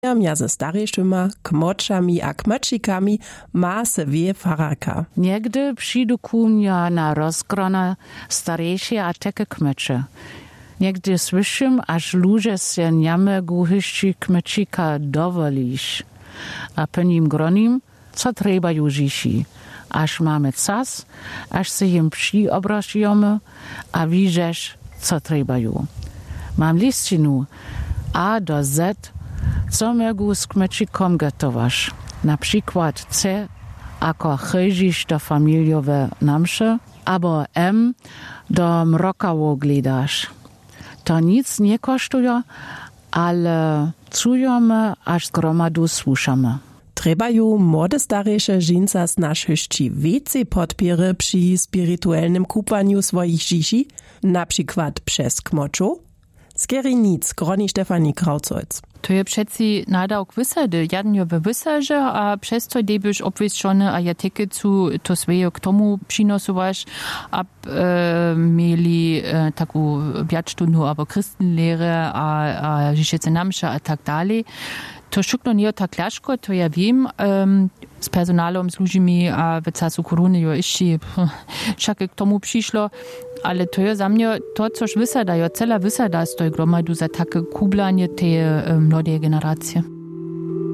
Między starejszyma, kmoczami a kmoczikami ma se wie fararka. Niegdy przyjdu ku mnie na rozgrona starejsze a takie kmecze. Niegdy słyszym, aż ludzie się nie guhyści kmeczika dowolisz. A po nim gronim, co trzeba jużysi. Aż mamy czas, aż się im przyobrażamy, a widzisz, co trzeba ju. Mam listinu A do Z, co mogę z kmeczykom gotować. Na przykład C, ako chodzisz do familiowe namsze, albo M, do mrokawo gledasz. To nic nie kosztuje, ale czujemy, aż z gromadu słuchamy. Trebają młode starejsze żinca z naszych więcej podpiery przy spirytualnym kupaniu swoich dzieci, na przykład przez kmoczu? Skiery nic, groni Stefanie Krautzolz. To je přeci nadawk wysady, jadnjo we wysadzie, a przez to debyś obwieszczony, a ja takie to swoje k tomu przynosowasz, ab mieli taką wiacztunnu albo Christenlehre, a życiece namsze, a tak dalej. To szukno nie tak ťažko, to ja wiem, z personalom, z ludźmi, a w czasu korony jo jeszcze však k tomu przyszło, ale to je za mnie to, coś wysada, jo cela wysada z tej gromadu za takie kublanie tej młodej generacji.